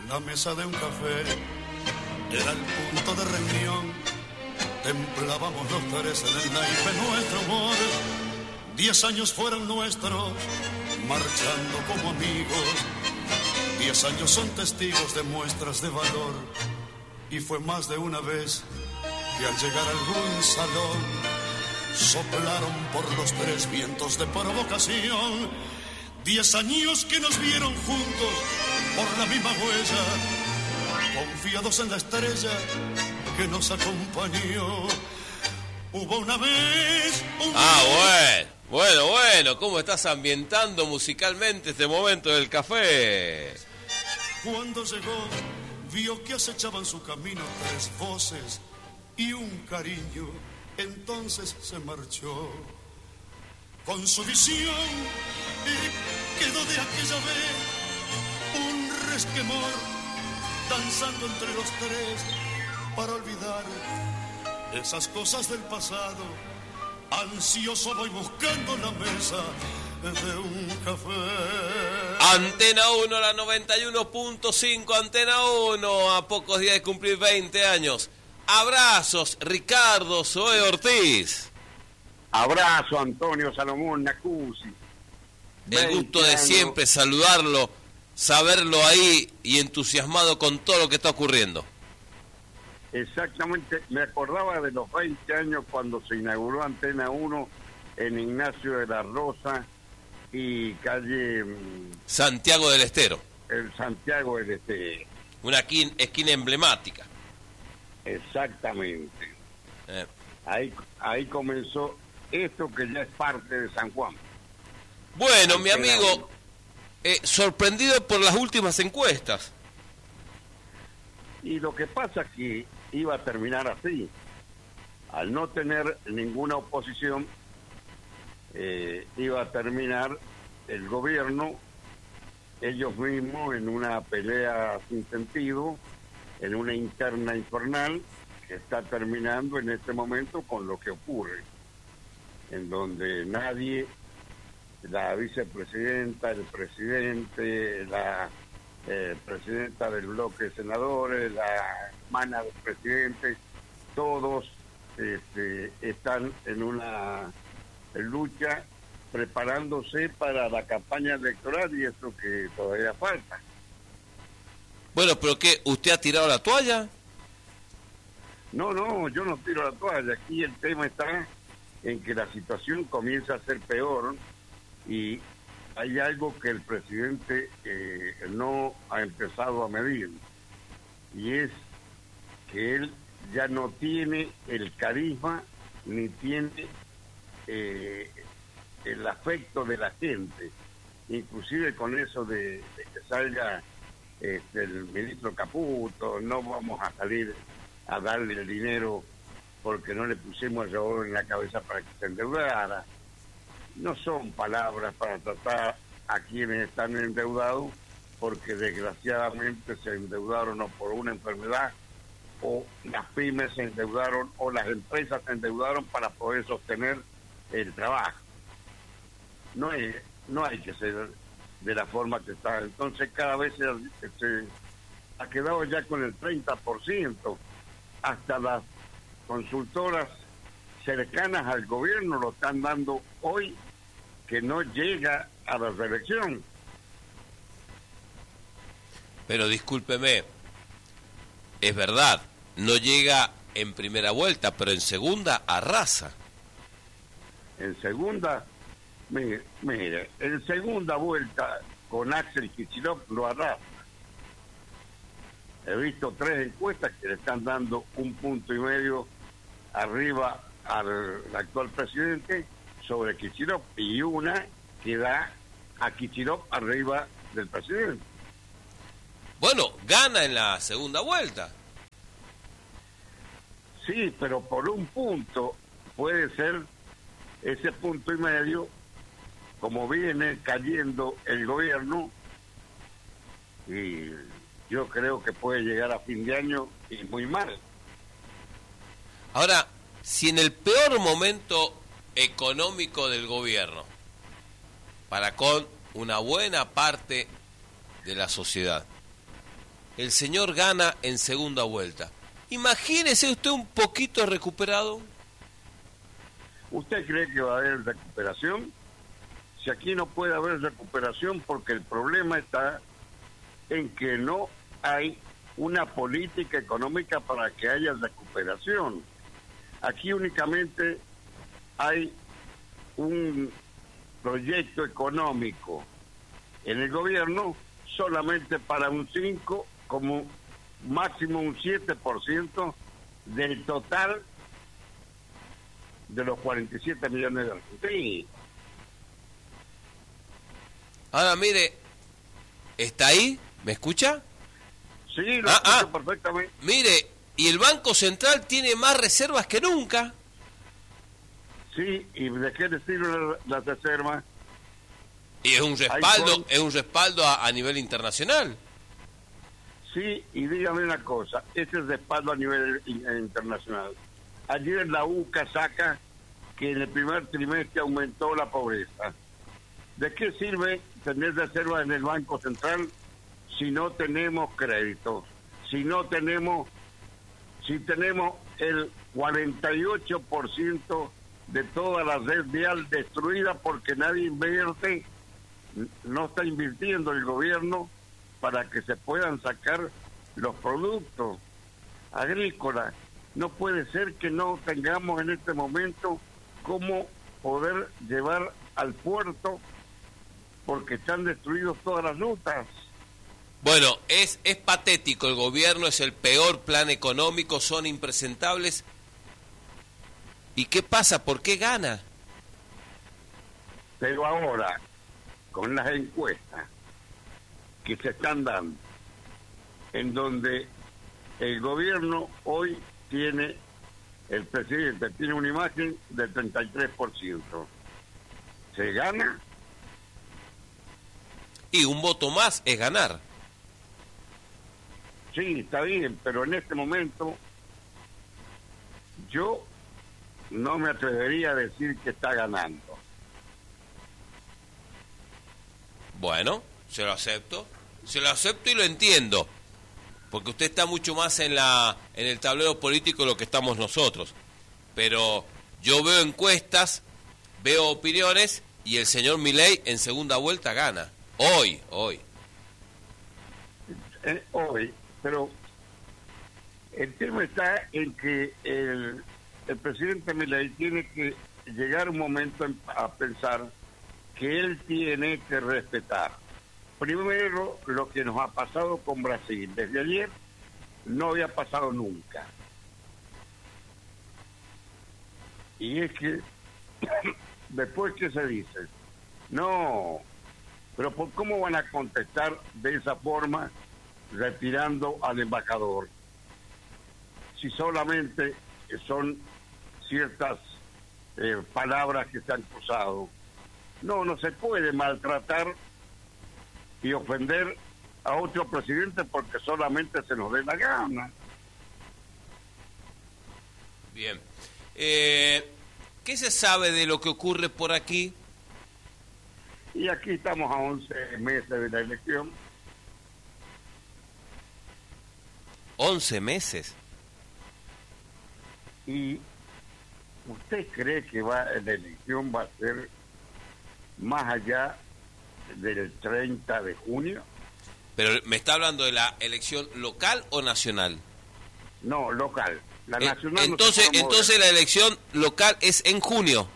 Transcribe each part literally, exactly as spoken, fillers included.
La mesa de un café era el punto de reunión. Templábamos los tres en el naipe nuestro amor. Diez años fueron nuestros, marchando como amigos. Diez años son testigos de muestras de valor. Y fue más de una vez que al llegar a algún salón soplaron por los tres vientos de provocación. Diez años que nos vieron juntos por la misma huella, confiados en la estrella que nos acompañó. Hubo una vez un... Ah, bueno, bueno, bueno, ¿cómo estás ambientando musicalmente este momento del café? Cuando llegó, vio que acechaban su camino tres voces y un cariño, entonces se marchó. Con su visión eh, quedó de aquella vez un resquemor, danzando entre los tres para olvidar esas cosas del pasado. Ansioso voy buscando la mesa de un café. Antena uno, la noventa y uno punto cinco, Antena uno, a pocos días de cumplir veinte años. Abrazos, Ricardo Zoe Ortiz. Abrazo, Antonio Salomón Nacuzzi. El gusto de siempre saludarlo, saberlo ahí y entusiasmado con todo lo que está ocurriendo. Exactamente, me acordaba de los veinte años cuando se inauguró Antena uno en Ignacio de la Rosa y calle... Santiago del Estero. El Santiago del Estero. Una esquina emblemática. Exactamente. Eh. Ahí, ahí comenzó esto que ya es parte de San Juan. Bueno, Antena mi amigo, eh, sorprendido por las últimas encuestas. Y lo que pasa es que iba a terminar así. Al no tener ninguna oposición, eh, iba a terminar el gobierno, ellos mismos, en una pelea sin sentido, en una interna infernal, que está terminando en este momento con lo que ocurre, en donde nadie, la vicepresidenta, el presidente, la eh, presidenta del bloque de senadores, la hermana del presidente, todos este, están en una lucha preparándose para la campaña electoral, y eso que todavía falta. Bueno, pero ¿qué? ¿Usted ha tirado la toalla? No, no, yo no tiro la toalla. Aquí el tema está en que la situación comienza a ser peor y hay algo que el presidente eh, no ha empezado a medir, y es que él ya no tiene el carisma ni tiene eh, el afecto de la gente, inclusive con eso de, de que salga este, el ministro Caputo, no vamos a salir a darle el dinero porque no le pusimos el revólver en la cabeza para que se endeudara. No son palabras para tratar a quienes están endeudados, porque desgraciadamente se endeudaron o por una enfermedad, o las pymes se endeudaron, o las empresas se endeudaron para poder sostener el trabajo. No hay, no hay que ser de la forma que está. Entonces cada vez se, se ha quedado ya con el treinta por ciento. Hasta las consultoras cercanas al gobierno lo están dando hoy, que no llega a la reelección. Pero discúlpeme, es verdad, no llega en primera vuelta, pero en segunda arrasa. En segunda, mire, mire, en segunda vuelta con Axel Kicillof lo arrasa. He visto tres encuestas que le están dando un punto y medio arriba al actual presidente sobre Kicillof, y una que da a Kicillof arriba del presidente. Bueno, gana en la segunda vuelta. Sí, pero por un punto puede ser ese punto y medio, como viene cayendo el gobierno, y yo creo que puede llegar a fin de año y muy mal. Ahora, si en el peor momento económico del gobierno, para con una buena parte de la sociedad, el señor gana en segunda vuelta. Imagínese usted un poquito recuperado. ¿Usted cree que va a haber recuperación? Si aquí no puede haber recuperación porque el problema está en que no hay una política económica para que haya recuperación. Aquí únicamente hay un proyecto económico en el gobierno solamente para un cinco, como máximo un siete por ciento del total de los cuarenta y siete millones de argentinos. Ahora mire, ¿está ahí? ¿Me escucha? Sí, lo ah, escucho ah, perfectamente. Mire, y el Banco Central tiene más reservas que nunca. Sí, ¿y de qué le sirven las reservas? Y es un respaldo, es un respaldo a, a nivel internacional. Sí, y dígame una cosa, ese respaldo a nivel internacional. Ayer la U C A saca que en el primer trimestre aumentó la pobreza. ¿De qué sirve tener reservas en el Banco Central si no tenemos crédito? Si no tenemos, si tenemos el cuarenta y ocho por ciento de toda la red vial destruida porque nadie invierte, no está invirtiendo el gobierno para que se puedan sacar los productos agrícolas. No puede ser que no tengamos en este momento cómo poder llevar al puerto porque están destruidos todas las rutas. Bueno, es, es patético, el gobierno es el peor plan económico, son impresentables. ¿Y qué pasa? ¿Por qué gana? Pero ahora, con las encuestas que se están dando, en donde el gobierno hoy tiene, el presidente tiene una imagen del treinta y tres por ciento. ¿Se gana? Y un voto más es ganar. Sí, está bien, pero en este momento yo no me atrevería a decir que está ganando. Bueno, se lo acepto. Se lo acepto y lo entiendo. Porque usted está mucho más en la en el tablero político de lo que estamos nosotros. Pero yo veo encuestas, veo opiniones y el señor Milei en segunda vuelta gana. Hoy, hoy. Eh, hoy, pero el tema está en que el, el presidente Milei tiene que llegar un momento en, a pensar que él tiene que respetar primero lo que nos ha pasado con Brasil. Desde ayer no había pasado nunca. Y es que después que se dice, no, pero ¿por cómo van a contestar de esa forma retirando al embajador? Si solamente son ciertas eh, palabras que se han usado. No, no se puede maltratar y ofender a otro presidente porque solamente se nos dé la gana. Bien. Eh, ¿Qué se sabe de lo que ocurre por aquí? Y aquí estamos a once meses de la elección. once meses. ¿Y usted cree que va la elección va a ser más allá del treinta de junio? Pero ¿me está hablando de la elección local o nacional? No, local. La Eh, nacional entonces, no se entonces la elección local es en junio.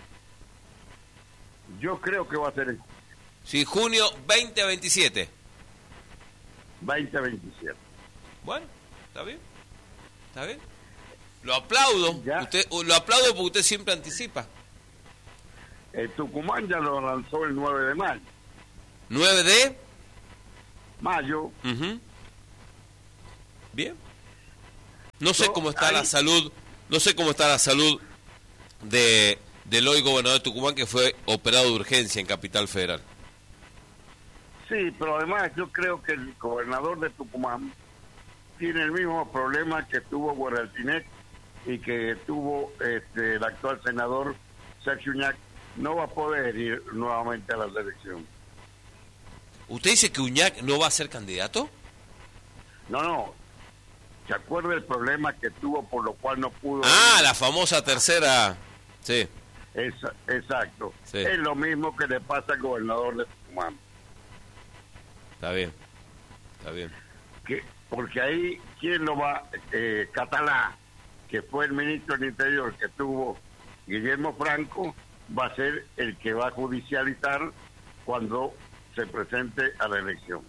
Yo creo que va a ser en Sí, junio veinte a veintisiete. veinte veintisiete. Bueno, está bien. Está bien. Lo aplaudo. Ya. Usted, lo aplaudo porque usted siempre anticipa. El Tucumán ya lo lanzó el nueve de mayo. nueve de Mayo. Uh-huh. Bien. No sé No, cómo está hay- la salud, no sé cómo está la salud de del hoy gobernador de Tucumán que fue operado de urgencia en Capital Federal. Sí, pero además yo creo que el gobernador de Tucumán tiene el mismo problema que tuvo Guaraltinet y que tuvo este, el actual senador Sergio Uñac. No va a poder ir nuevamente a la elección. ¿Usted dice que Uñac no va a ser candidato? No, no. ¿Se acuerda el problema que tuvo por lo cual no pudo? Ah, ir? La famosa tercera. Sí. Es, exacto. Sí. Es lo mismo que le pasa al gobernador de Tucumán. Está bien. Está bien. Que, porque ahí, ¿quién lo va? Eh, Catalá, que fue el ministro del Interior que tuvo Guillermo Franco, va a ser el que va a judicializar cuando se presente a la elección.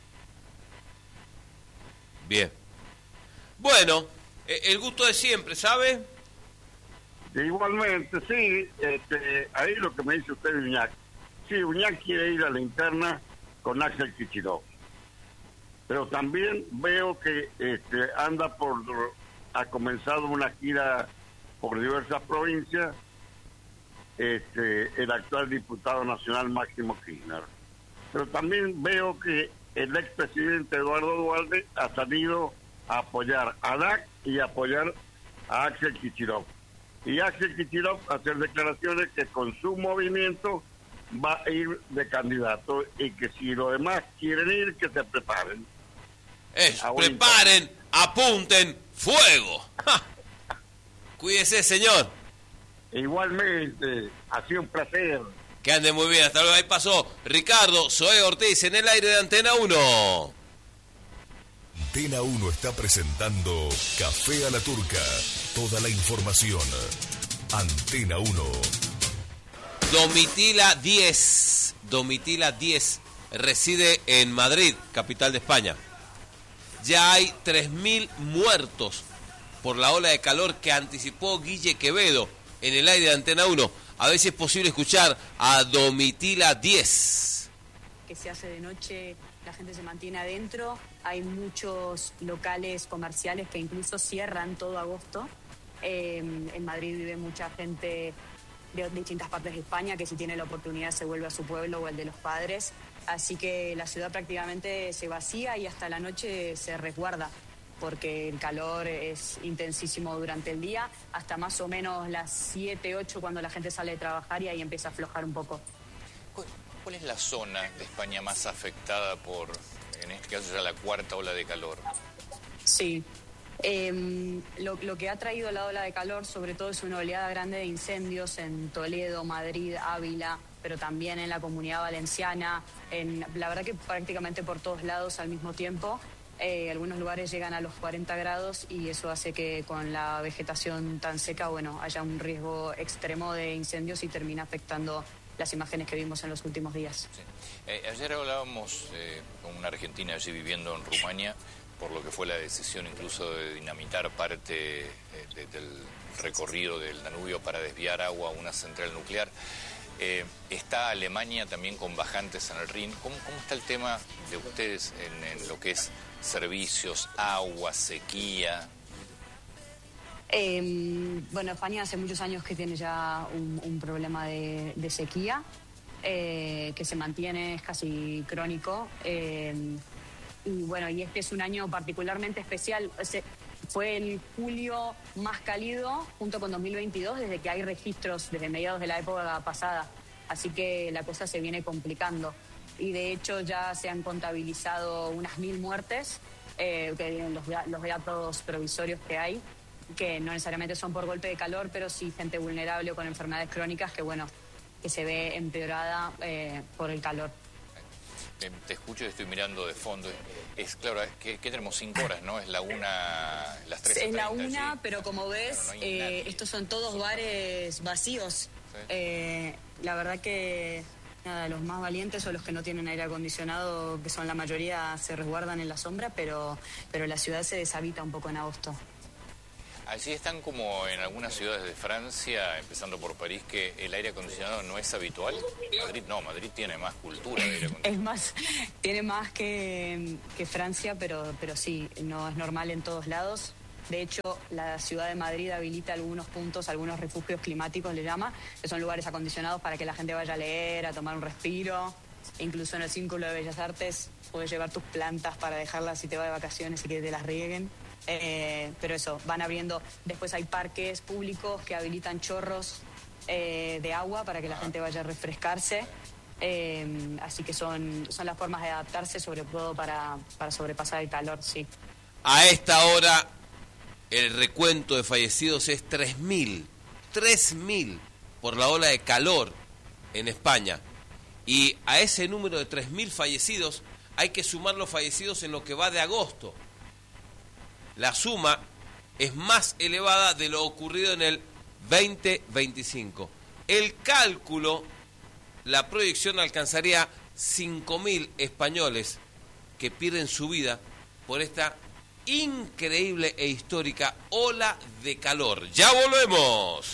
Bien. Bueno, el gusto de siempre, ¿sabe? Igualmente, sí. Este, ahí lo que me dice usted, Uñac. Sí, Uñac quiere ir a la interna con Axel Kicillof. Pero también veo que este, anda por... ha comenzado una gira por diversas provincias este, el actual diputado nacional Máximo Kirchner. Pero también veo que el expresidente Eduardo Duhalde ha salido a apoyar a D A C y a apoyar a Axel Kicillof. Y Axel Kicillof a hacer declaraciones que con su movimiento va a ir de candidato y que si los demás quieren ir, que se preparen. Es, preparen, apunten, fuego. ¡Ja! Cuídese, señor. Igualmente, ha sido un placer. Que ande muy bien, hasta luego. Ahí pasó Ricardo Zoé Ortiz en el aire de Antena uno. Antena uno está presentando Café a la Turca. Toda la información. Antena uno. Domitila diez. Domitila diez. Reside en Madrid, capital de España. Ya hay tres mil muertos por la ola de calor que anticipó Guille Quevedo en el aire de Antena uno. A ver si es posible escuchar a Domitila diez. Que se hace de noche, la gente se mantiene adentro. Hay muchos locales comerciales que incluso cierran todo agosto. Eh, en Madrid vive mucha gente de distintas partes de España que si tiene la oportunidad se vuelve a su pueblo o el de los padres. Así que la ciudad prácticamente se vacía y hasta la noche se resguarda, porque el calor es intensísimo durante el día, hasta más o menos las siete, ocho cuando la gente sale de trabajar y ahí empieza a aflojar un poco. ¿Cuál es la zona de España más afectada por, en este caso, ya la cuarta ola de calor? Sí. Eh, lo, lo que ha traído la ola de calor sobre todo es una oleada grande de incendios en Toledo, Madrid, Ávila, pero también en la Comunidad Valenciana, en, la verdad que prácticamente por todos lados al mismo tiempo. Eh, algunos lugares llegan a los cuarenta grados y eso hace que con la vegetación tan seca, bueno, haya un riesgo extremo de incendios y termina afectando las imágenes que vimos en los últimos días. Sí. Eh, ayer hablábamos eh, con una argentina allí viviendo en Rumania, por lo que fue la decisión incluso de dinamitar parte eh, de, del recorrido del Danubio para desviar agua a una central nuclear. Eh, está Alemania también con bajantes en el Rin. ¿Cómo, cómo está el tema de ustedes en, en lo que es servicios, agua, sequía? Eh, bueno, España hace muchos años que tiene ya un, un problema de, de sequía, eh, que se mantiene, es casi crónico. Eh, y bueno, y este es un año particularmente especial. Se, fue el julio más cálido junto con dos mil veintidós desde que hay registros desde mediados de la época pasada. Así que la cosa se viene complicando. Y de hecho ya se han contabilizado unas mil muertes, eh, que los, los datos provisorios que hay, que no necesariamente son por golpe de calor, pero sí gente vulnerable o con enfermedades crónicas que, bueno, que se ve empeorada eh, por el calor. Te escucho y estoy mirando de fondo. Es claro, que, que tenemos cinco horas, ¿no? Es la una, las tres. Es la una, pero como ves, claro, no eh, estos son todos bares vacíos. Sí. Eh, la verdad que nada, los más valientes o los que no tienen aire acondicionado, que son la mayoría, se resguardan en la sombra, pero, pero la ciudad se deshabita un poco en agosto. Allí están como en algunas ciudades de Francia, empezando por París, que el aire acondicionado no es habitual. Madrid no, Madrid tiene más cultura de aire acondicionado. Es más, tiene más que, que Francia, pero, pero sí, no es normal en todos lados. De hecho, la ciudad de Madrid habilita algunos puntos, algunos refugios climáticos, le llama, que son lugares acondicionados para que la gente vaya a leer, a tomar un respiro. Incluso en el Círculo de Bellas Artes puedes llevar tus plantas para dejarlas si te vas de vacaciones y que te las rieguen. Eh, pero eso, van abriendo. Después hay parques públicos que habilitan chorros eh, de agua para que la gente vaya a refrescarse. Eh, así que son, son las formas de adaptarse, sobre todo para, para sobrepasar el calor, sí. A esta hora el recuento de fallecidos es tres mil, tres mil por la ola de calor en España. Y a ese número de tres mil fallecidos hay que sumar los fallecidos en lo que va de agosto. La suma es más elevada de lo ocurrido en el veinte veinticinco. El cálculo, la proyección alcanzaría cinco mil españoles que pierden su vida por esta increíble e histórica ola de calor. ¡Ya volvemos!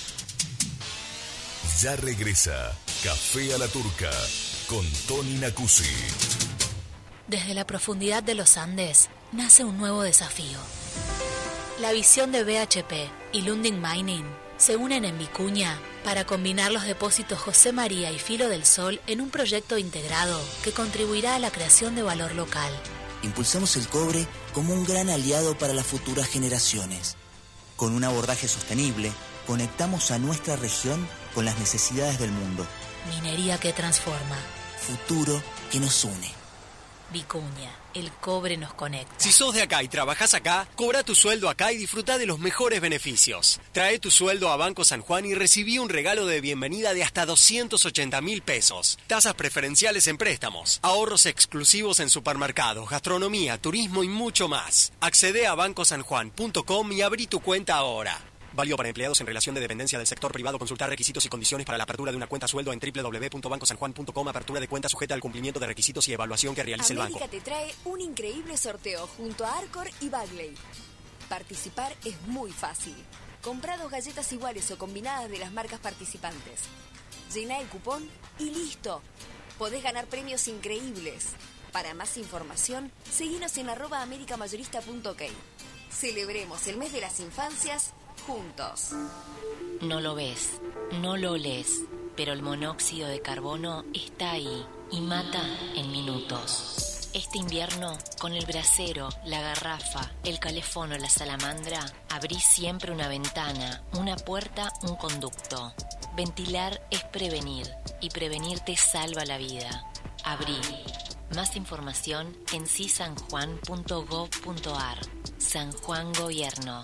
Ya regresa Café a la Turca con Tony Nacuzzi. Desde la profundidad de los Andes nace un nuevo desafío. La visión de B H P y Lundin Mining se unen en Vicuña para combinar los depósitos José María y Filo del Sol en un proyecto integrado que contribuirá a la creación de valor local. Impulsamos el cobre como un gran aliado para las futuras generaciones. Con un abordaje sostenible, conectamos a nuestra región con las necesidades del mundo. Minería que transforma. Futuro que nos une. Vicuña, el cobre nos conecta. Si sos de acá y trabajás acá, cobra tu sueldo acá y disfruta de los mejores beneficios. Trae tu sueldo a Banco San Juan y recibí un regalo de bienvenida de hasta doscientos ochenta mil pesos. Tasas preferenciales en préstamos, ahorros exclusivos en supermercados, gastronomía, turismo y mucho más. Accede a banco san juan punto com y abrí tu cuenta ahora. Válido para empleados en relación de dependencia del sector privado. Consultar requisitos y condiciones para la apertura de una cuenta sueldo en doble u doble u doble u punto banco san juan punto com. Apertura de cuenta sujeta al cumplimiento de requisitos y evaluación que realice el América banco. te trae un increíble sorteo junto a Arcor y Bagley. Participar es muy fácil. Comprá dos galletas iguales o combinadas de las marcas participantes. Llená el cupón y listo. Podés ganar premios increíbles. Para más información, seguinos en arroba americamayorista punto ok. Celebremos el mes de las infancias juntos. No lo ves, no lo olés, pero el monóxido de carbono está ahí y mata en minutos. Este invierno, con el brasero, la garrafa, el calefón o la salamandra, abrí siempre una ventana, una puerta, un conducto. Ventilar es prevenir, y prevenir te salva la vida. Abrí. Más información en si san juan punto gob punto ar. San Juan Gobierno.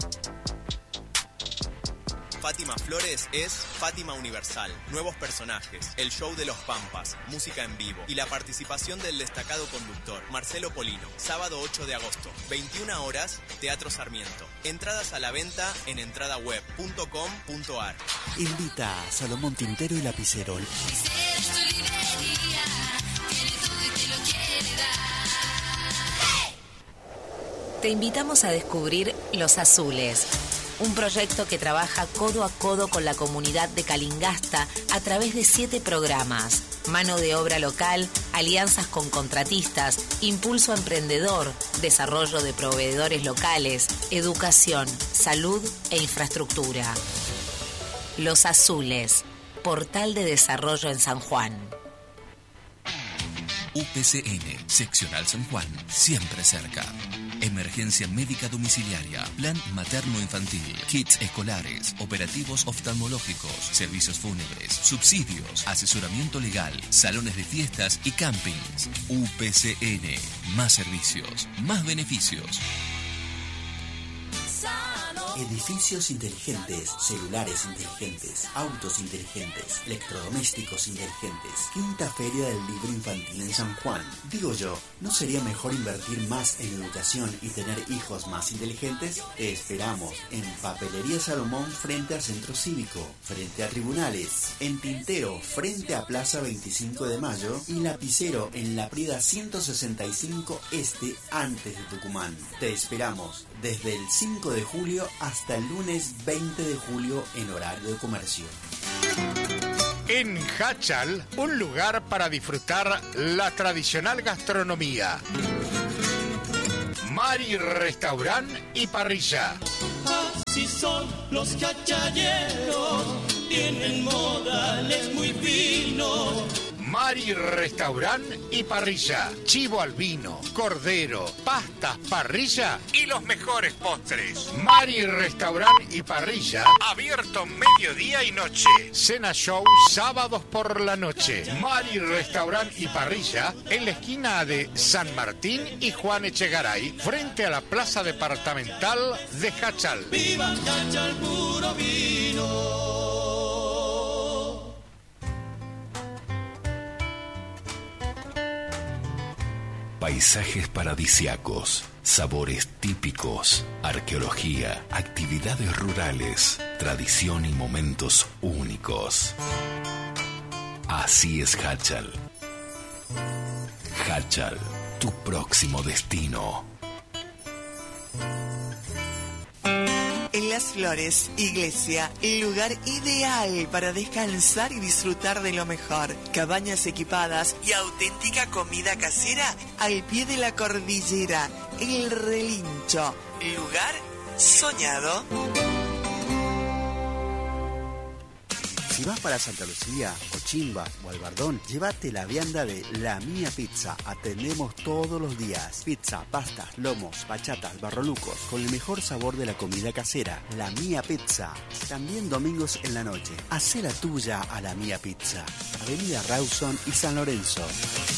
Fátima Flores es Fátima Universal, nuevos personajes, el show de los Pampas, música en vivo y la participación del destacado conductor Marcelo Polino. Sábado ocho de agosto, veintiuna horas, Teatro Sarmiento. Entradas a la venta en entradaweb punto com punto ar. Invita a Salomón Tintero y Lapicero. Te invitamos a descubrir Los Azules, un proyecto que trabaja codo a codo con la comunidad de Calingasta a través de siete programas: mano de obra local, alianzas con contratistas, impulso emprendedor, desarrollo de proveedores locales, educación, salud e infraestructura. Los Azules, portal de desarrollo en San Juan. U P C N, Seccional San Juan, siempre cerca. Emergencia médica domiciliaria, plan materno-infantil, kits escolares, operativos oftalmológicos, servicios fúnebres, subsidios, asesoramiento legal, salones de fiestas y campings. U P C N, más servicios, más beneficios. Edificios inteligentes, celulares inteligentes, autos inteligentes, electrodomésticos inteligentes. Quinta Feria del Libro Infantil en San Juan. Digo yo, ¿no sería mejor invertir más en educación y tener hijos más inteligentes? Te esperamos en Papelería Salomón frente al Centro Cívico, frente a Tribunales, en Tintero frente a Plaza veinticinco de Mayo y Lapicero en La Prida ciento sesenta y cinco Este antes de Tucumán. Te esperamos desde el cinco de julio hasta el lunes veinte de julio en horario de comercio. En Hachal, un lugar para disfrutar la tradicional gastronomía. Mari Restaurant y Parrilla. Así son los hachaleros, tienen modales muy finos. Mari Restaurant y Parrilla. Chivo al vino, cordero, pastas, parrilla y los mejores postres. Mari Restaurant y Parrilla, abierto mediodía y noche. Cena show sábados por la noche. Mari Restaurant y Parrilla en la esquina de San Martín y Juan Echegaray, frente a la plaza departamental de Hachal. ¡Viva Hachal, puro vino! Paisajes paradisiacos, sabores típicos, arqueología, actividades rurales, tradición y momentos únicos. Así es Hachal. Hachal, tu próximo destino. En Las Flores, Iglesia, el lugar ideal para descansar y disfrutar de lo mejor. Cabañas equipadas y auténtica comida casera al pie de la cordillera. El Relincho, lugar soñado. Si vas para Santa Lucía, Ochimba o Albardón, llévate la vianda de La Mía Pizza. Atendemos todos los días. Pizza, pastas, lomos, bachatas, barrolucos, con el mejor sabor de la comida casera. La Mía Pizza. También domingos en la noche. Hacé la tuya a La Mía Pizza. Avenida Rawson y San Lorenzo.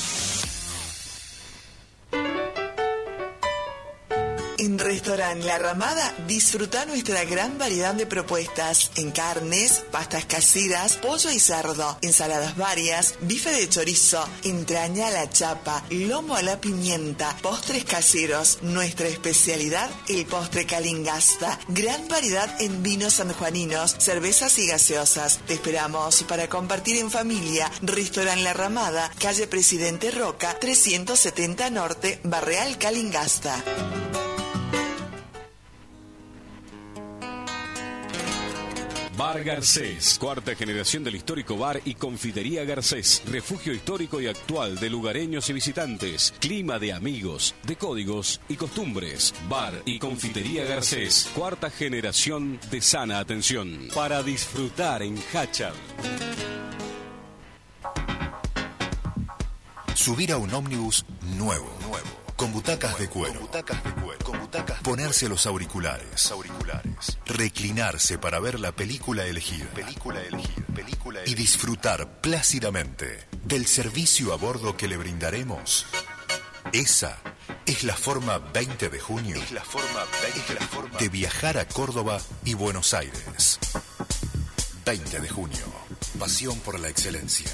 En Restaurant La Ramada, disfruta nuestra gran variedad de propuestas en carnes, pastas caseras, pollo y cerdo, ensaladas varias, bife de chorizo, entraña a la chapa, lomo a la pimienta, postres caseros. Nuestra especialidad, el postre Calingasta. Gran variedad en vinos sanjuaninos, cervezas y gaseosas. Te esperamos para compartir en familia. Restaurant La Ramada, calle Presidente Roca, trescientos setenta Norte, Barreal Calingasta. Bar Garcés, cuarta generación del histórico bar y confitería Garcés, refugio histórico y actual de lugareños y visitantes, clima de amigos, de códigos y costumbres. Bar y confitería Garcés, cuarta generación de sana atención, para disfrutar en Hachal. Subir a un ómnibus nuevo, nuevo, con butacas de cuero, butacas de cuero, con butacas, ponerse los auriculares, auriculares, reclinarse para ver la película elegida, película elegida, película elegida, y disfrutar plácidamente del servicio a bordo que le brindaremos. Esa es la forma veinte de junio, es la forma veinte de, forma de viajar a Córdoba y Buenos Aires. veinte de junio, pasión por la excelencia.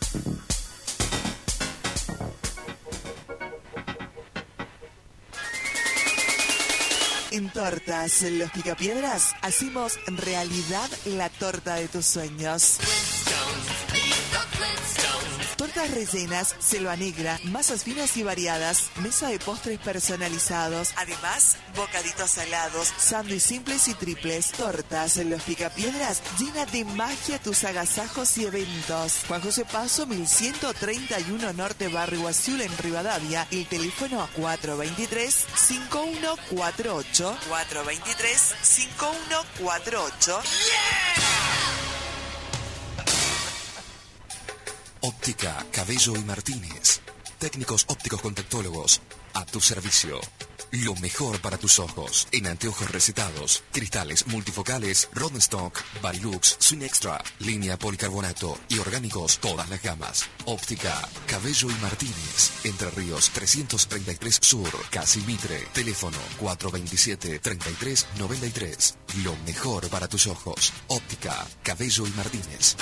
En Tortas Los Picapiedras hacemos realidad la torta de tus sueños. Tortas rellenas, selva negra, masas finas y variadas, mesa de postres personalizados, además bocaditos salados, sándwiches simples y triples. Tortas Los Picapiedras llena de magia tus agasajos y eventos. Juan José Paso, mil ciento treinta y uno Norte, Barrio Azul, en Rivadavia. El teléfono cuatro dos tres, cinco uno cuatro ocho. cuatro dos tres, cinco uno cuatro ocho. Óptica Cabello y Martínez. Técnicos ópticos contactólogos a tu servicio. Lo mejor para tus ojos en anteojos recetados, cristales multifocales, Rodenstock, Barilux, Swing Extra, línea policarbonato y orgánicos, todas las gamas. Óptica Cabello y Martínez. Entre Ríos trescientos treinta y tres Sur, Casi Mitre. Teléfono cuatro dos siete, treinta y tres noventa y tres. Lo mejor para tus ojos. Óptica Cabello y Martínez.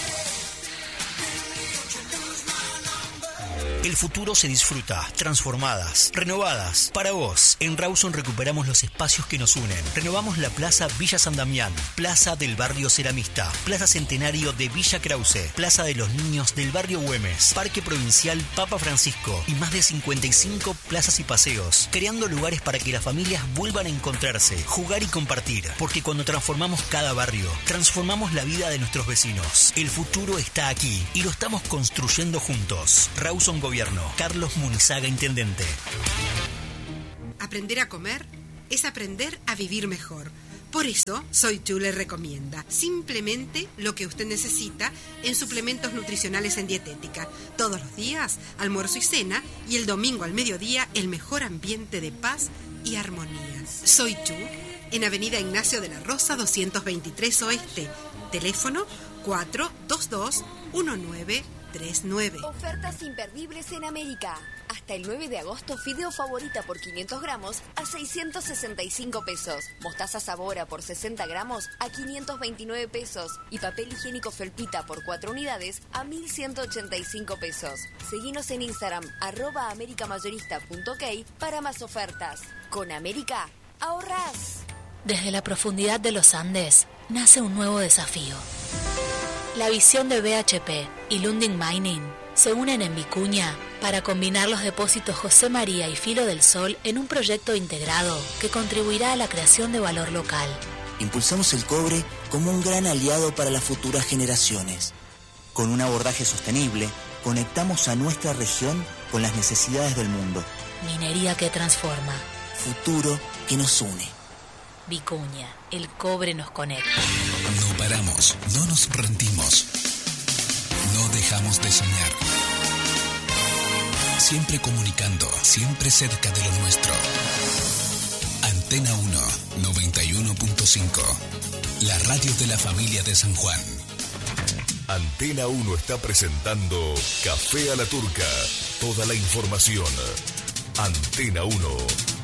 El futuro se disfruta, transformadas, renovadas. Para vos, en Rawson recuperamos los espacios que nos unen. Renovamos la Plaza Villa San Damián, Plaza del Barrio Ceramista, Plaza Centenario de Villa Krause, Plaza de los Niños del Barrio Güemes, Parque Provincial Papa Francisco y más de cincuenta y cinco plazas y paseos, creando lugares para que las familias vuelvan a encontrarse, jugar y compartir. Porque cuando transformamos cada barrio, transformamos la vida de nuestros vecinos. El futuro está aquí y lo estamos construyendo juntos. Rawson Gobierno. Carlos Munizaga, Intendente. Aprender a comer es aprender a vivir mejor. Por eso, Soy Chu le recomienda simplemente lo que usted necesita en suplementos nutricionales en dietética. Todos los días, almuerzo y cena, y el domingo al mediodía, el mejor ambiente de paz y armonía. Soy Chu, en Avenida Ignacio de la Rosa, doscientos veintitrés Oeste. Teléfono cuatro dos dos uno nueve tres nueve. Ofertas imperdibles en América. Hasta el nueve de agosto, fideo favorita por quinientos gramos a seiscientos sesenta y cinco pesos. Mostaza Sabora por sesenta gramos a quinientos veintinueve pesos. Y papel higiénico Felpita por cuatro unidades a mil ciento ochenta y cinco pesos. Seguinos en Instagram, arroba americamayorista punto ok para más ofertas. Con América, ahorrás. Desde la profundidad de los Andes, nace un nuevo desafío. La visión de B H P y Lundin Mining se unen en Vicuña para combinar los depósitos José María y Filo del Sol en un proyecto integrado que contribuirá a la creación de valor local. Impulsamos el cobre como un gran aliado para las futuras generaciones. Con un abordaje sostenible, conectamos a nuestra región con las necesidades del mundo. Minería que transforma. Futuro que nos une. Vicuña, el cobre nos conecta. No paramos, no nos rendimos. No dejamos de soñar. Siempre comunicando, siempre cerca de lo nuestro. Antena uno, noventa y uno punto cinco. La radio de la familia de San Juan. Antena uno está presentando Café a la Turca. Toda la información. Antena uno.